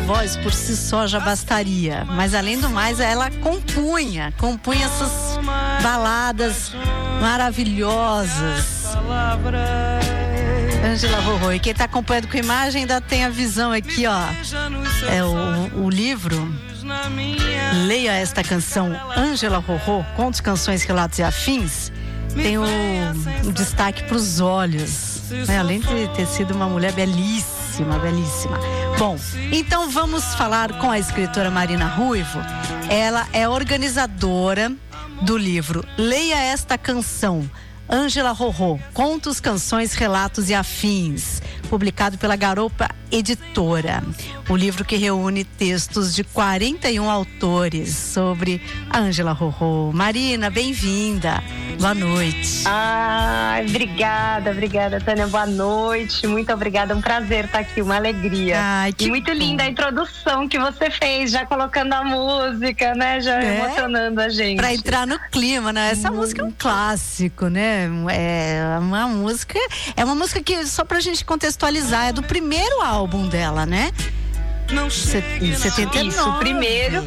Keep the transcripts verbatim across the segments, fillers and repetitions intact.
voz por si só já bastaria, mas além do mais ela compunha, compunha essas baladas maravilhosas. Ângela Rorô. E quem está acompanhando com a imagem ainda tem a visão aqui, ó. É o, o livro Leia Esta Canção, Ângela Rorô, Contos, Canções, Relatos e Afins. Tem o, o destaque para os olhos, né? Além de ter sido uma mulher belíssima, belíssima. Bom, então vamos falar com a escritora Marina Ruivo. Ela é organizadora do livro Leia Esta Canção, Ângela Rorô, Contos, Canções, Relatos e Afins, publicado pela Garopa Editora. O livro que reúne textos de quarenta e um autores sobre a Ângela Rorô. Marina, bem-vinda. Boa noite. Ai, obrigada, obrigada, Tânia. Boa noite. Muito obrigada. É um prazer estar aqui, uma alegria. Ai, que e muito bom. Linda a introdução que você fez, já colocando a música, né? Já é? Emocionando a gente. Pra entrar no clima, né? Essa muito. música é um clássico, né? É uma música, é uma música que, só pra gente contextualizar, é do primeiro álbum dela, né? Não em setenta e nove. Isso, o primeiro.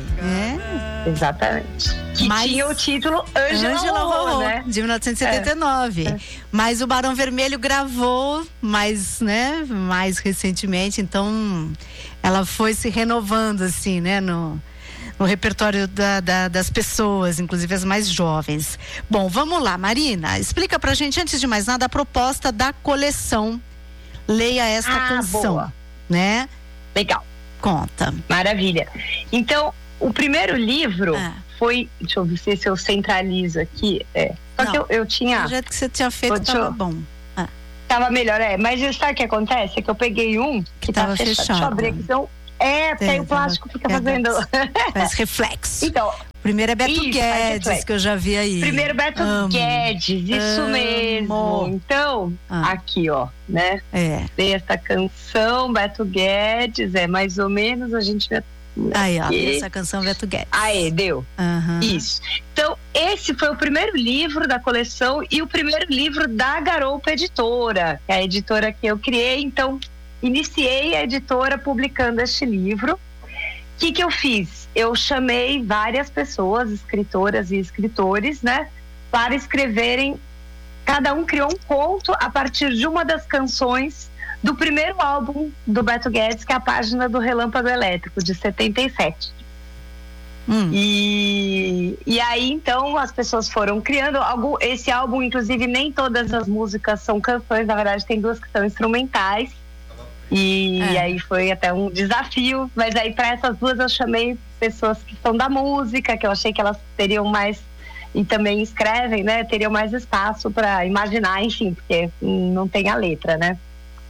É. Exatamente. Que Mas, tinha o título Ângela Rorô, né? De mil novecentos e setenta e nove. É. Mas o Barão Vermelho gravou mais, né? Mais recentemente, então ela foi se renovando, assim, né? No, no repertório da, da, das pessoas, inclusive as mais jovens. Bom, vamos lá, Marina, explica pra gente, antes de mais nada, a proposta da coleção Leia Esta ah, Canção, boa. Né? Legal. Conta. Maravilha. Então, o primeiro livro ah. foi, deixa eu ver se eu centralizo aqui, é, só Não, que eu, eu tinha... O jeito que você tinha feito Deixa eu... tava bom. Ah. Tava melhor, é, mas sabe o que acontece? É que eu peguei um que, que tá tava fechado. fechado. Deixa eu abrir aqui, então... É, porque aí o plástico fica fazendo... Faz reflexo. Então... Primeiro é Beto isso, Guedes, que eu já vi aí. Primeiro Beto Amo. Guedes, isso Amo. mesmo. Então, ah. aqui, ó, né? É. Tem essa canção, Beto Guedes, é mais ou menos, a gente vai... Aí, ó, essa canção Beto Guedes. Aí, deu. Uhum. Isso. Então, esse foi o primeiro livro da coleção e o primeiro livro da Garopa Editora, que é a editora que eu criei. Então, iniciei a editora publicando este livro. O que que eu fiz? Eu chamei várias pessoas, escritoras e escritores, né, para escreverem. Cada um criou um conto a partir de uma das canções do primeiro álbum do Beto Guedes, que é a Página do Relâmpago Elétrico, de setenta e sete. Hum. E, e aí, então, as pessoas foram criando. Algum, esse álbum, inclusive, nem todas as músicas são canções, na verdade, tem duas que são instrumentais. E é. aí foi até um desafio, mas aí para essas duas eu chamei pessoas que são da música, que eu achei que elas teriam mais, e também escrevem, né, teriam mais espaço para imaginar, enfim, porque não tem a letra, né.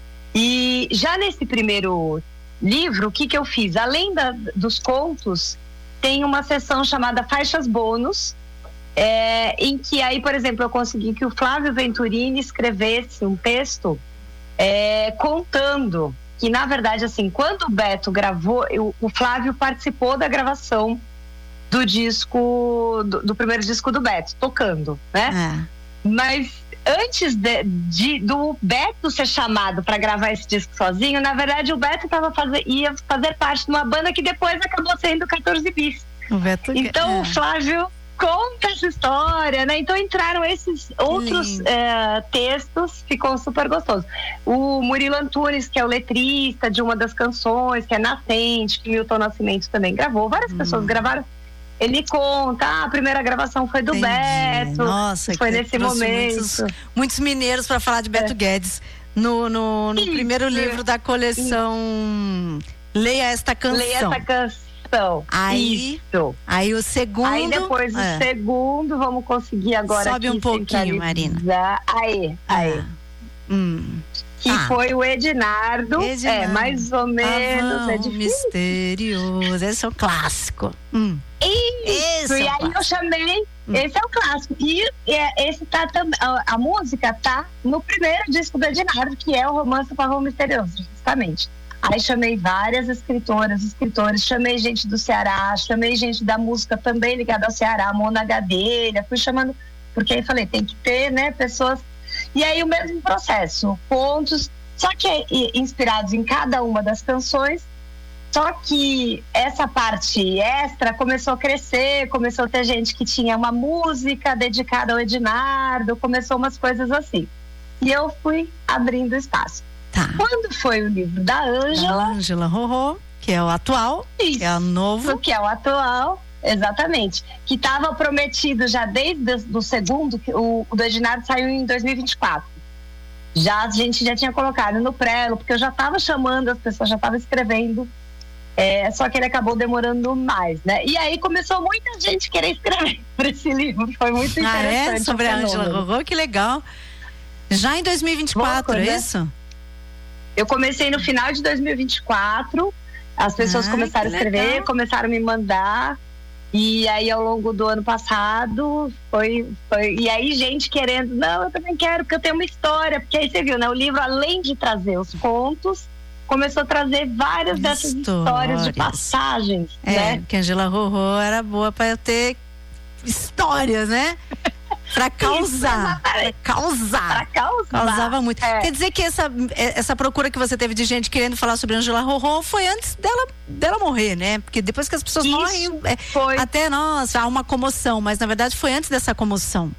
E já nesse primeiro livro, o que que eu fiz? Além da, dos contos, tem uma seção chamada Faixas Bônus, é, em que aí, por exemplo, eu consegui que o Flávio Venturini escrevesse um texto É, contando que, na verdade, assim, quando o Beto gravou, eu, o Flávio participou da gravação do disco, do, do primeiro disco do Beto, tocando, né? É. Mas antes de, de, do Beto ser chamado para gravar esse disco sozinho, na verdade, o Beto tava fazer, ia fazer parte de uma banda que depois acabou sendo quatorze bis. O Beto, então, é. o Flávio conta essa história, né? Então entraram esses outros é, textos, ficou super gostoso. O Murilo Antunes, que é o letrista de uma das canções, que é Nascente, que Milton Nascimento também gravou, várias hum. pessoas gravaram. Ele conta, ah, a primeira gravação foi do Entendi. Beto. Nossa, foi nesse momento. Muitos, muitos mineiros para falar de Beto é. Guedes no, no, no primeiro livro da coleção Isso. Leia Esta Canção. Leia Esta Canção. Aí, Isso. aí o segundo. Aí depois do é. segundo, vamos conseguir agora. Sobe um pouquinho, Marina. Aí, aí. Ah. Hum. Que ah. foi o Ednardo. Ednardo. É, mais ou menos. Ah, é difícil. Misterioso. Esse é o clássico. Hum. Isso. Esse e é aí clássico. Eu chamei. Hum. Esse é o clássico. E é, esse tá também. A, a música tá no primeiro disco do Ednardo, que é o Romance do Pavão Misterioso, justamente. Aí chamei várias escritoras, escritores, chamei gente do Ceará, chamei gente da música também ligada ao Ceará, Mona Gadelha, fui chamando, porque aí falei, tem que ter, né, pessoas. E aí o mesmo processo, pontos, só que inspirados em cada uma das canções, Só que essa parte extra começou a crescer, começou a ter gente que tinha uma música dedicada ao Ednardo, começou umas coisas assim. E eu fui abrindo espaço. Tá. Quando foi o livro da Ângela... Ângela Rorô, que é o atual, isso, que é o novo. Que é o atual, exatamente. Que estava prometido já desde o segundo, que o, o do Ednardo saiu em dois mil e vinte e quatro. Já, a gente já tinha colocado no prelo, porque eu já estava chamando, as pessoas já estavam escrevendo. É, só que ele acabou demorando mais, né? E aí começou muita gente querer escrever para esse livro. Foi muito interessante. Ah, é? Sobre a Ângela Rorô, que legal. Já em dois mil e vinte e quatro, Louco, é né? Isso? Eu comecei no final de dois mil e vinte e quatro. As pessoas Ai, começaram a escrever, legal. começaram a me mandar. E aí, ao longo do ano passado, foi, foi... E aí, gente querendo... Não, eu também quero, porque eu tenho uma história. Porque aí você viu, né? O livro, além de trazer os contos, começou a trazer várias dessas histórias de passagens, é, né? Porque a Ângela Rorô era boa para ter histórias, né? Para causar, para causar. Para causar. Causava muito. É. Quer dizer que essa, essa procura que você teve de gente querendo falar sobre a Ângela Rorô foi antes dela, dela morrer, né? Porque depois que as pessoas Isso morrem, é, foi. até, nossa, há uma comoção, mas na verdade foi antes dessa comoção.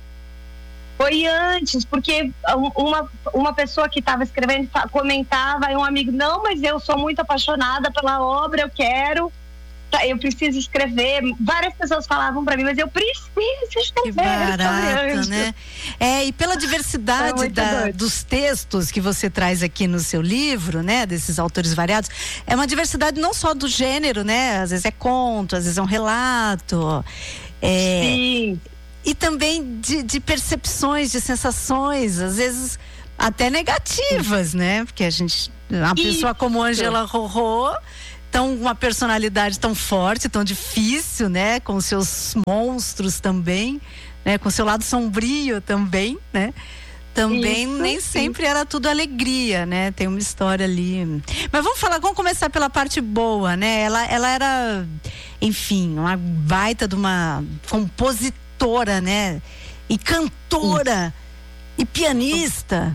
Foi antes, porque uma, uma pessoa que estava escrevendo comentava, e um amigo, não, mas eu sou muito apaixonada pela obra, eu quero, eu preciso escrever. Várias pessoas falavam para mim, mas eu preciso escrever. Que barato, né? É, e pela diversidade da, dos textos que você traz aqui no seu livro, né? Desses autores variados, é uma diversidade não só do gênero, né? Às vezes é conto, às vezes é um relato. É, Sim. E também de, de percepções, de sensações, às vezes até negativas, né? Porque a gente, uma Isso. pessoa como Ângela Rorô, tão, uma personalidade tão forte, tão difícil, né? Com seus monstros também, né? Com seu lado sombrio também, né? Também Isso, nem sim. sempre era tudo alegria, né? Tem uma história ali. Mas vamos falar, vamos começar pela parte boa, né? Ela, ela era, enfim, uma baita de uma compositora, né? E cantora e pianista,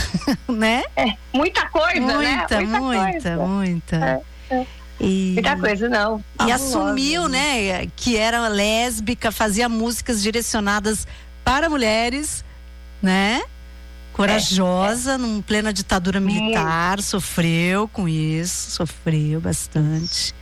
né? É, muita coisa, muita, né? Muita, muita, coisa. muita. É, é. E, Muita coisa, não. e Fabulosa. assumiu, né, que era lésbica, fazia músicas direcionadas para mulheres, né? Corajosa, é, é. num plena ditadura militar, muito. Sofreu com isso, sofreu bastante.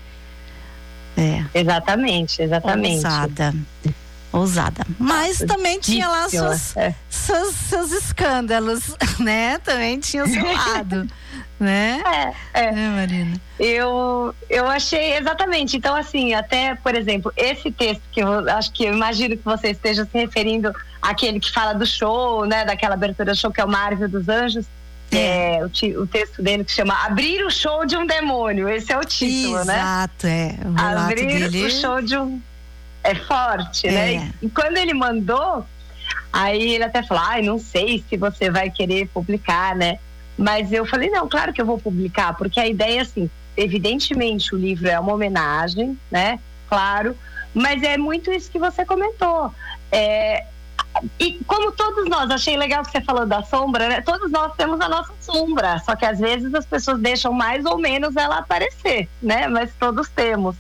É. Exatamente, exatamente. Ousada. Ousada. Mas também tinha lá seus, é. seus, seus escândalos, né? Também tinha o seu lado, né? É, é. Né, Marina? Eu, eu achei, exatamente. Então, assim, até, por exemplo, esse texto que eu acho que eu imagino que você esteja se referindo àquele que fala do show, né? Daquela abertura do show que é o Marvel dos Anjos. É, é o, o texto dele que chama Abrir o Show de um Demônio. Esse é o título, Exato, né? Exato, é. O relato Abrir dele... o show de um... É forte, é. né? E quando ele mandou, aí ele até falou, ai, não sei se você vai querer publicar, né? Mas eu falei, não, claro que eu vou publicar, porque a ideia, assim, evidentemente o livro é uma homenagem, né? Claro, mas é muito isso que você comentou. É, e como todos nós, achei legal que você falou da sombra, né? Todos nós temos a nossa sombra, só que às vezes as pessoas deixam mais ou menos ela aparecer, né? Mas todos temos.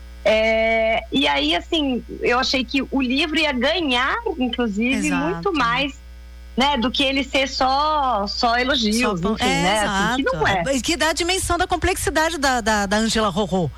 É, e aí, assim, eu achei que o livro ia ganhar, inclusive, exato. Muito mais, né, do que ele ser só, só elogios, só, enfim, é, né? Assim, que não é. Que dá a dimensão da complexidade da, da, da Ângela Rorô.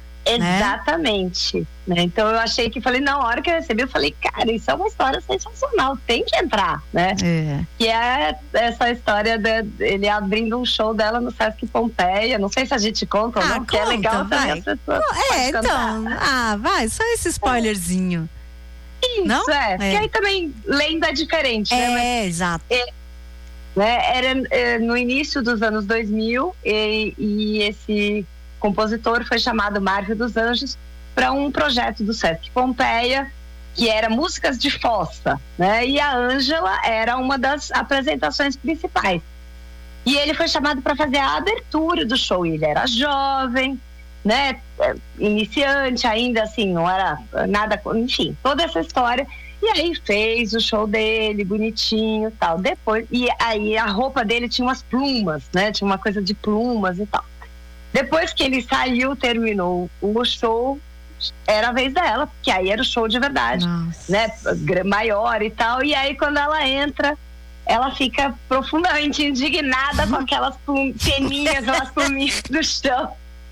Exatamente. Né? Então eu achei que, falei, na hora que eu recebi, eu falei, cara, isso é uma história sensacional, tem que entrar, né? É. Que é essa história dele abrindo um show dela no Sesc Pompeia. Não sei se a gente conta ou ah, não, conta, que é legal vai. também as pessoas. É, então, ah, vai, só esse spoilerzinho. Isso, não? é. Porque é. aí também lenda é diferente, é, né? É, Mas, exato. É, né? Era é, no início dos anos dois mil e, e esse compositor foi chamado Marvel dos Anjos para um projeto do Sesc Pompeia, que era músicas de fossa, né? E a Ângela era uma das apresentações principais. E ele foi chamado para fazer a abertura do show. Ele era jovem, né? Iniciante ainda, assim, não era nada, enfim, toda essa história. E aí fez o show dele, bonitinho, tal. Depois, e aí a roupa dele tinha umas plumas, né? Tinha uma coisa de plumas e tal. Depois que ele saiu, terminou o show, era a vez dela, porque aí era o show de verdade, Nossa. né? Maior e tal. E aí, quando ela entra, ela fica profundamente indignada com aquelas peninhas, aquelas pluminhas do chão.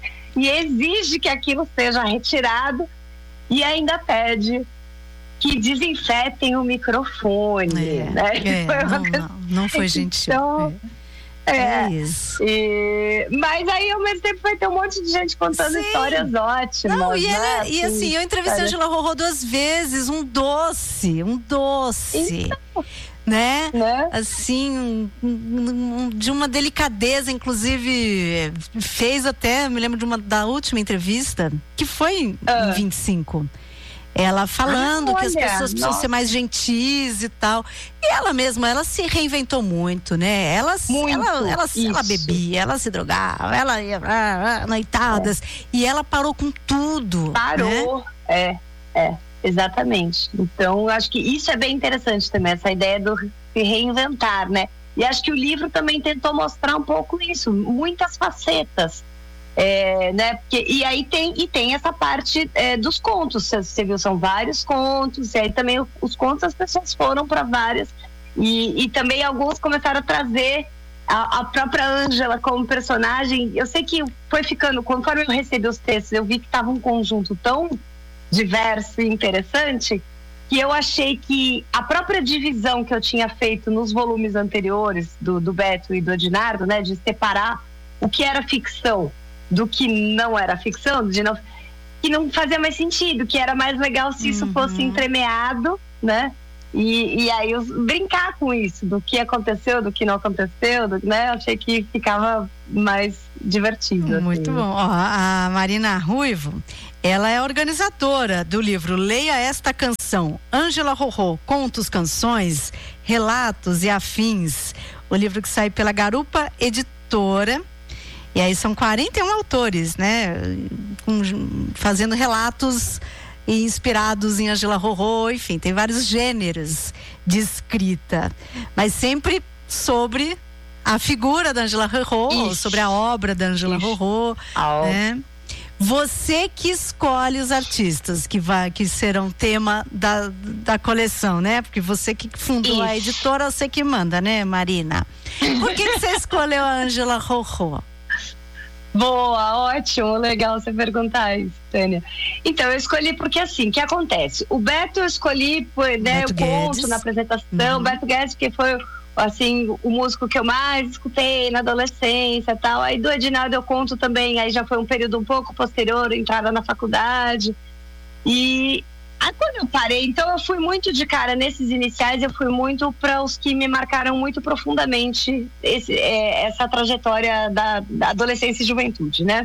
E exige que aquilo seja retirado e ainda pede que desinfetem o microfone, é, né? É, foi não, não, não foi gentil. Então, é, é isso. E, mas aí, ao mesmo tempo, vai ter um monte de gente contando Sim. histórias ótimas. Não, e, né? ela, e assim, eu entrevistei a Angela Rorô duas vezes, um doce, um doce. Então, né? né? Assim, um, um, de uma delicadeza, inclusive, fez até, me lembro de uma da última entrevista, que foi ah. em vinte e cinco. Ela falando ah, olha, que as pessoas precisam nossa. ser mais gentis e tal. E ela mesma, ela se reinventou muito, né? Ela, muito, ela, ela, ela bebia, ela se drogava, ela ia ah, noitadas. É. E ela parou com tudo. Parou, né? é, é, exatamente. Então, acho que isso é bem interessante também, essa ideia do se reinventar, né? E acho que o livro também tentou mostrar um pouco isso, muitas facetas. É, né? Porque, e aí tem, e tem essa parte é, dos contos, você viu, são vários contos, e aí também os contos as pessoas foram para várias, e, e também alguns começaram a trazer a, a própria Ângela como personagem. Eu sei que foi ficando, conforme eu recebi os textos, eu vi que estava um conjunto tão diverso e interessante, que eu achei que a própria divisão que eu tinha feito nos volumes anteriores do, do Beto e do Edinardo, né, de separar o que era ficção do que não era ficção, de não, que não fazia mais sentido, que era mais legal se isso uhum. fosse entremeado, né? E, e aí eu brincar com isso, do que aconteceu, do que não aconteceu, do, né? Eu achei que ficava mais divertido. Muito assim. bom. Ó, a Marina Ruivo, ela é organizadora do livro Leia Esta Canção, Ângela Rorô, Contos, Canções, Relatos e Afins. O livro que sai pela Garupa Editora. E aí são quarenta e um autores, né? Com, fazendo relatos inspirados em Ângela Rorô, enfim, tem vários gêneros de escrita. Mas sempre sobre a figura da Ângela Rorô, sobre a obra da Ângela Rorô, né? Você que escolhe os artistas que, vai, que serão tema da, da coleção, né? Porque você que fundou Isso. a editora, você que manda, né, Marina? Por que, que você escolheu a Ângela Rorô? Boa, ótimo, legal você perguntar isso, Tânia. Então, eu escolhi porque assim, o que acontece? O Beto eu escolhi, né, o conto na apresentação, uhum. Beto Guedes, porque foi, assim, o músico que eu mais escutei na adolescência e tal. Aí do Edinardo eu conto também, aí já foi um período um pouco posterior, entrada na faculdade. E aí quando eu parei, então eu fui muito de cara nesses iniciais, eu fui muito para os que me marcaram muito profundamente esse, é, essa trajetória da, da adolescência e juventude, né?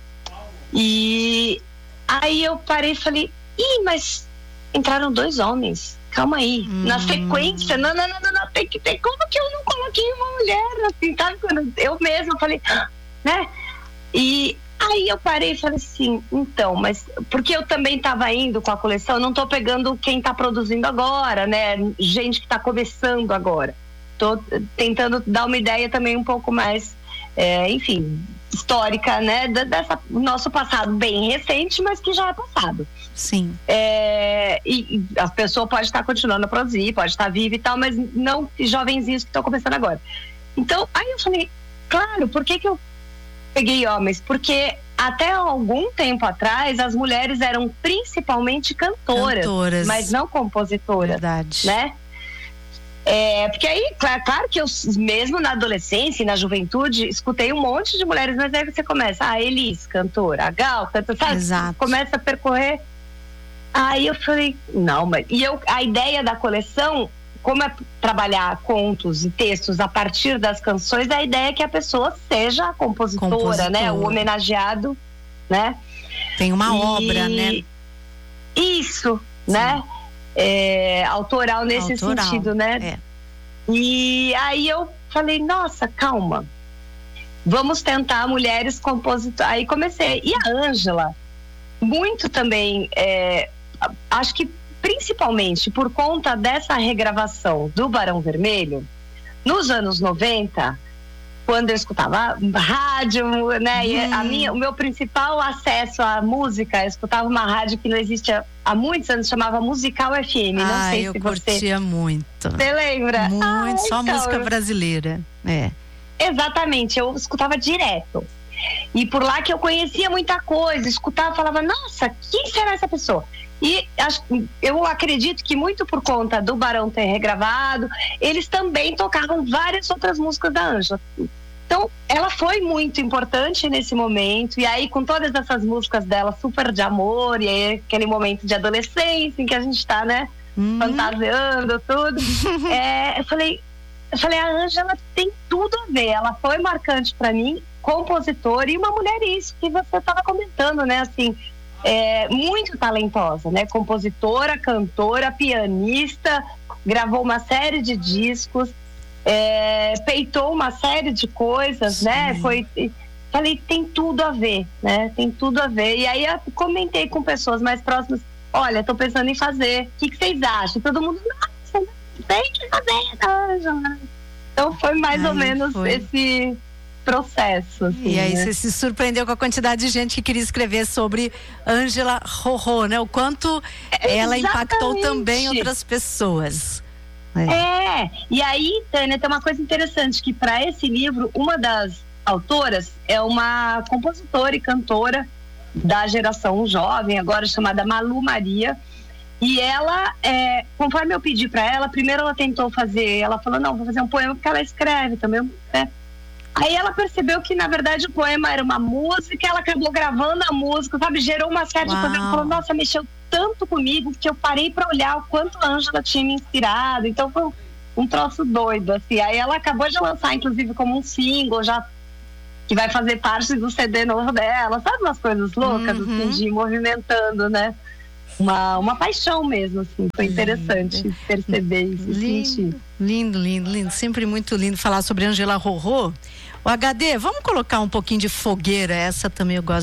E aí eu parei e falei, ih, mas entraram dois homens, calma aí, hum. na sequência, não, não, não, não, não, tem que ter, como que eu não coloquei uma mulher, assim, sabe? Quando eu mesma falei, né? E aí eu parei e falei assim, então, mas porque eu também estava indo com a coleção, eu não estou pegando quem está produzindo agora, né? Gente que está começando agora. Estou tentando dar uma ideia também um pouco mais, é, enfim, histórica, né? Dessa nosso passado bem recente, mas que já é passado. Sim. É, e, e a pessoa pode estar continuando a produzir, pode estar viva e tal, mas não jovenzinhos que estão começando agora. Então, aí eu falei, claro, por que que eu peguei homens? Porque até algum tempo atrás as mulheres eram principalmente cantoras, cantoras. mas não compositoras. Verdade. Né? É, porque aí, claro, claro que eu mesmo na adolescência e na juventude escutei um monte de mulheres, mas aí você começa, a ah, Elis, cantora, a Gal, cantora, sabe? Exato. Começa a percorrer. Aí eu falei, não, mas e eu, a ideia da coleção, como é trabalhar contos e textos a partir das canções, a ideia é que a pessoa seja a compositora, compositora. né? O homenageado, né? Tem uma e... obra, né? Isso, Sim. né? É, autoral nesse autoral, sentido, né? É. E aí eu falei, nossa, calma. Vamos tentar mulheres compositoras. Aí comecei. E a Ângela, muito também, é, acho que principalmente por conta dessa regravação do Barão Vermelho, nos anos noventa, quando eu escutava rádio, né? Hum. E a minha, o meu principal acesso à música, eu escutava uma rádio que não existia há muitos anos, chamava Musical F M. Não ah, sei eu se curtia você... muito. Você lembra? Muito, ah, só então, música brasileira. É. Exatamente, eu escutava direto. E por lá que eu conhecia muita coisa, escutava, falava, nossa, quem será essa pessoa? E eu acredito que muito por conta do Barão ter regravado, eles também tocavam várias outras músicas da Ângela. Então, ela foi muito importante nesse momento. E aí, com todas essas músicas dela, super de amor, e aí aquele momento de adolescência em que a gente tá, né, hum. fantasiando, tudo. é, eu falei, eu falei, a Ângela tem tudo a ver. Ela foi marcante para mim, compositora e uma mulher, isso que você estava comentando, né, assim... É, muito talentosa, né? Compositora, cantora, pianista, gravou uma série de discos, é, peitou uma série de coisas, Sim. né? Foi, falei, tem tudo a ver, né? Tem tudo a ver. E aí eu comentei com pessoas mais próximas, olha, tô pensando em fazer, o que, que vocês acham? Todo mundo, nossa, tem que fazer, Ângela. Então foi mais Ai, ou menos foi. esse... processo. Assim, e aí né? você se surpreendeu com a quantidade de gente que queria escrever sobre Ângela Rorô, né? O quanto é, ela impactou também outras pessoas. É. é, e aí, Tânia, tem uma coisa interessante, que para esse livro, uma das autoras é uma compositora e cantora da geração jovem, agora chamada Malu Maria. E ela, é, conforme eu pedi para ela, primeiro ela tentou fazer, ela falou, não, vou fazer um poema, porque ela escreve também, né? Aí ela percebeu que, na verdade, o poema era uma música, ela acabou gravando a música, sabe? Gerou uma série de coisas. Ela falou, nossa, mexeu tanto comigo que eu parei para olhar o quanto a Ângela tinha me inspirado. Então foi um troço doido, assim. Aí ela acabou de lançar, inclusive, como um single, já que vai fazer parte do C D novo dela. Sabe umas coisas loucas, uhum. assim, de ir movimentando, né? Uma, uma paixão mesmo, assim. Foi interessante lindo. perceber isso, lindo, sentir. Lindo, lindo, lindo. Sempre muito lindo falar sobre Ângela Rorô. O H D, vamos colocar um pouquinho de fogueira, essa também eu gosto